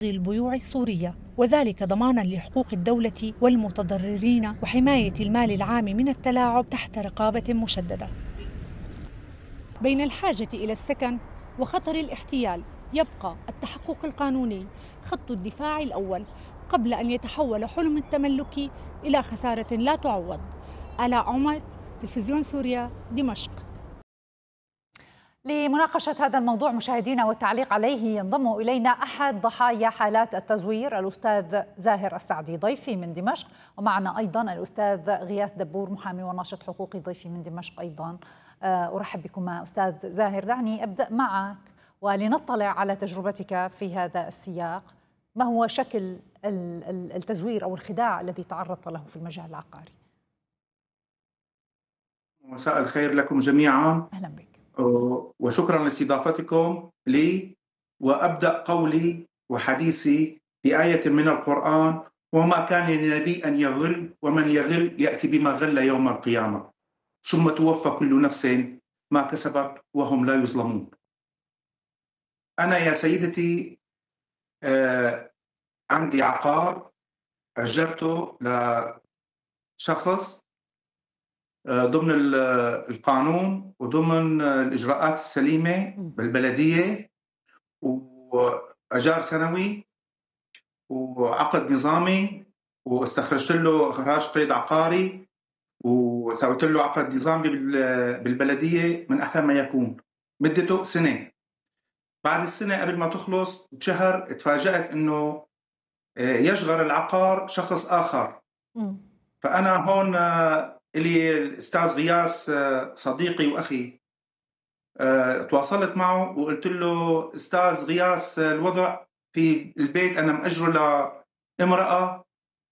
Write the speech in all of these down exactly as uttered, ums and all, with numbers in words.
البيوع السورية، وذلك ضماناً لحقوق الدولة والمتضررين وحماية المال العام من التلاعب تحت رقابة مشددة. بين الحاجة إلى السكن وخطر الاحتيال يبقى التحقق القانوني خط الدفاع الأول قبل أن يتحول حلم التملك إلى خسارة لا تعوض. آلاء عمر، تلفزيون سوريا، دمشق. لمناقشة هذا الموضوع مشاهدينا والتعليق عليه ينضم إلينا أحد ضحايا حالات التزوير الأستاذ زاهر السعدي ضيفي من دمشق، ومعنا أيضا الأستاذ غياث دبور محامي وناشط حقوقي ضيفي من دمشق أيضا. أرحب بكما أستاذ زاهر. دعني أبدأ معك ولنطلع على تجربتك في هذا السياق. ما هو شكل التزوير أو الخداع الذي تعرضت له في المجال العقاري؟ مساء الخير لكم جميعا. أهلا بك وشكرا لاستضافتكم لي. وأبدأ قولي وحديثي بآية من القرآن: وما كان للنبي أن يغل ومن يغل يأتي بما غل يوم القيامة ثم توفى كل نفس ما كسبت وهم لا يظلمون. أنا يا سيدتي آه عندي عقار أجرته لشخص ضمن القانون وضمن الإجراءات السليمة بالبلدية، وأجار سنوي وعقد نظامي، واستخرجت له إخراج قيد عقاري، وسويت له عقد نظامي بالبلدية من أحسن ما يكون. مدته سنة. بعد السنة قبل ما تخلص بشهر اتفاجأت إنه يشغل العقار شخص آخر. فأنا هون إلي الأستاذ غياث صديقي وأخي أه، تواصلت معه وقلت له: أستاذ غياث، الوضع في البيت أنا مأجره لامرأة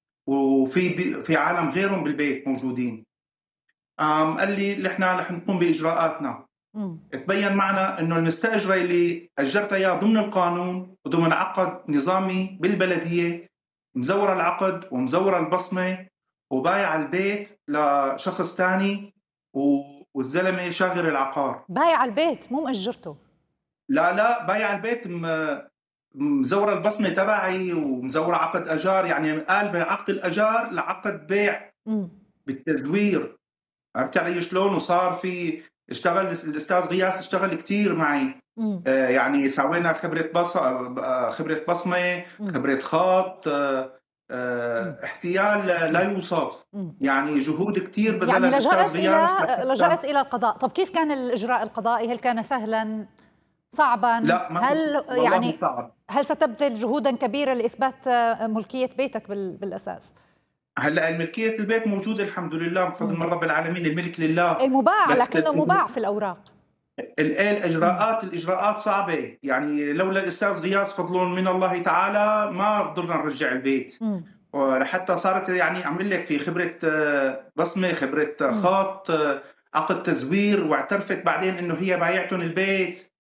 وفي في عالم غيرهم بالبيت موجودين. أم قال لي: نحن رح نقوم بإجراءاتنا. م. تبين معنا إنه المستأجرة اللي أجرتها إياه ضمن القانون وضمن عقد نظامي بالبلدية، مزورة العقد ومزورة البصمة وبايع البيت لشخص تاني، والزلمة شاغر العقار. بايع البيت مو مأجرته؟ لا لا، بايع البيت، مزورة البصمة تبعي ومزورة عقد أجار، يعني قال من عقد الأجار لعقد بيع م. بالتزوير. عرفت علي شلون؟ وصار في اشتغل الأستاذ غياث اشتغل كتير معي. آه يعني سوينا خبرة بص خبرة بصمة، خبرة خط، آه آه احتيال لا يوصف. يعني جهود كتير بذل يعني الأستاذ غياث. إلى لجأت إلى القضاء. طب كيف كان الإجراء القضائي؟ هل كان سهلا صعبا؟ لا، ما هل يعني صعب. هل ستبذل جهودا كبيرة لإثبات ملكية بيتك بالأساس؟ هلا الملكية البيت موجودة الحمد لله بفضل من رب العالمين، الملك لله. أي مباع، لكنه مباع في الأوراق. الإجراءات الإجراءات صعبة، يعني لولا الأستاذ غياث فضل من الله تعالى ما قدرنا نرجع البيت. وحتى صارت يعني أعمل لك في خبرة بصمة، خبرة خط، عقد تزوير، واعترفت بعدين إنه هي بايعتهم البيت،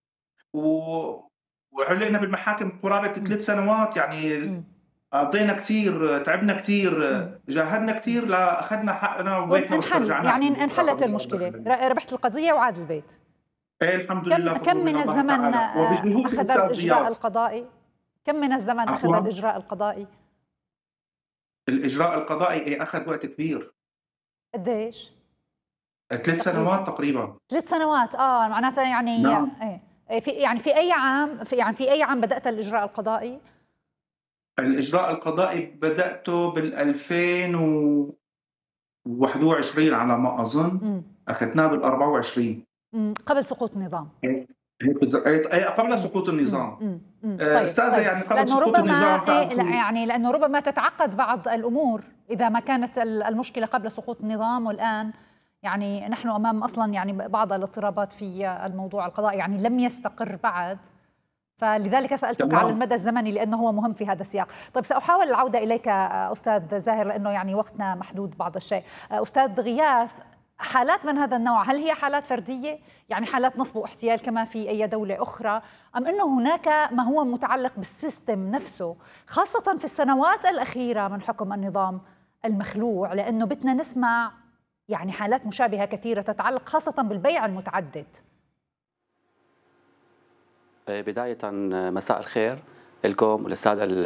وعلقنا بالمحاكم قرابة ثلاث سنوات. يعني قضينا كتير، تعبنا كتير، جاهدنا كتير لاخذنا حقنا وبيتنا واسترجعناه. يعني انحلت المشكله، ربحت القضيه وعاد البيت. ايه الحمد كم لله. كم من الزمن اخذ الاجراء القضائي؟ كم من الزمن اخذ الاجراء القضائي؟ الاجراء القضائي ايه اخذ وقت كبير. قديش؟ ثلاث سنوات تقريبا. ثلاث سنوات اه معناتها يعني نعم. ايه في يعني في اي عام في يعني في اي عام بدأت الاجراء القضائي؟ الإجراء القضائي بدأته بالألفين وواحد وعشرين على ما أظن، أخذناه بالأربعة وعشرين قبل سقوط النظام. قبل سقوط النظام. أستاذة طيب. يعني قبل سقوط النظام إيه يعني لأنه ربما تتعقد بعض الأمور إذا ما كانت المشكلة قبل سقوط النظام، والآن يعني نحن أمام أصلا يعني بعض الاضطرابات في الموضوع القضائي، يعني لم يستقر بعد، فلذلك سألتك تمام. على المدى الزمني لأنه هو مهم في هذا السياق. طيب سأحاول العودة إليك أستاذ زاهر لأنه يعني وقتنا محدود بعض الشيء. أستاذ غياث، حالات من هذا النوع هل هي حالات فردية، يعني حالات نصب واحتيال كما في أي دولة أخرى، أم أنه هناك ما هو متعلق بالسيستم نفسه، خاصة في السنوات الأخيرة من حكم النظام المخلوع، لأنه بدنا نسمع يعني حالات مشابهة كثيرة تتعلق خاصة بالبيع المتعدد؟ بداية مساء الخير لكم وللسادة